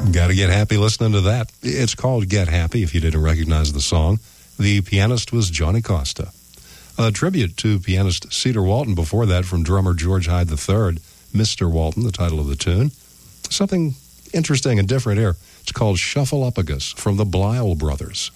Got to get happy listening to that. It's called Get Happy, if you didn't recognize the song. The pianist was Johnny Costa. A tribute to pianist Cedar Walton before that from drummer George Hyde III, Mr. Walton, the title of the tune. Something interesting and different here. It's called Shuffle-Upagus from the Blyle Brothers.